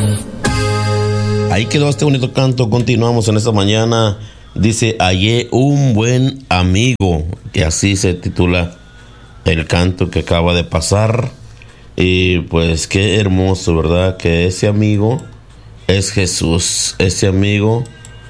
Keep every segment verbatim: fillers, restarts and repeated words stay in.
Ahí quedó este bonito canto. Continuamos en esta mañana. Dice: hallé un buen amigo, que así se titula el canto que acaba de pasar. Y pues qué hermoso, ¿verdad? Que ese amigo es Jesús. Ese amigo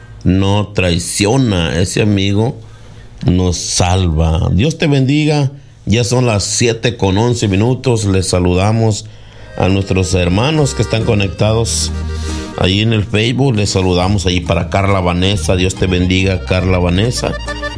no traiciona, ese amigo nos salva. Dios te bendiga. Ya son las siete con once minutos. Les saludamos a nuestros hermanos que están conectados ahí en el Facebook. Les saludamos ahí para Carla Vanessa. Dios te bendiga, Carla Vanessa.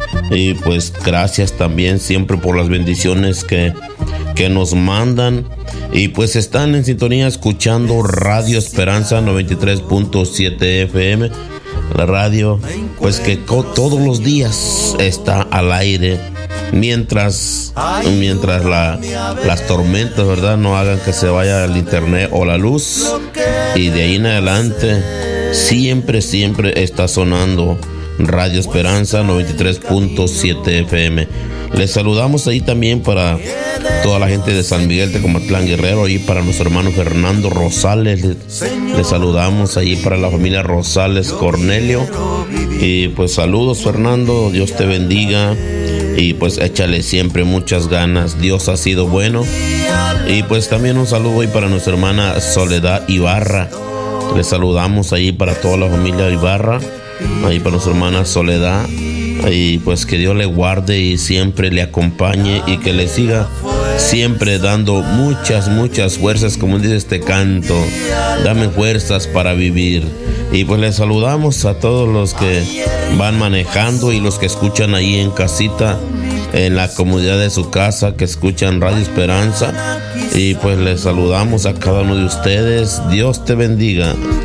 Y pues gracias también siempre por las bendiciones que, que nos mandan. Y pues están en sintonía escuchando Radio Esperanza noventa y tres punto siete F M. La radio pues que co- todos los días está al aire. Mientras, mientras la, las tormentas, ¿verdad?, no hagan que se vaya el internet o la luz. Y de ahí en adelante siempre, siempre está sonando Radio Esperanza noventa y tres punto siete F M. Les saludamos ahí también para toda la gente de San Miguel de Comatlán Guerrero, ahí para nuestro hermano Fernando Rosales. Les saludamos ahí para la familia Rosales Cornelio. Y pues saludos, Fernando, Dios te bendiga. Y pues échale siempre muchas ganas, Dios ha sido bueno. Y pues también un saludo ahí para nuestra hermana Soledad Ibarra. Les saludamos ahí para toda la familia Ibarra, ahí para nuestra hermana Soledad. Y pues que Dios le guarde y siempre le acompañe y que le siga siempre dando muchas, muchas fuerzas, como dice este canto. Dame fuerzas para vivir. Y pues les saludamos a todos los que van manejando y los que escuchan ahí en casita, en la comodidad de su casa, que escuchan Radio Esperanza. Y pues les saludamos a cada uno de ustedes. Dios te bendiga.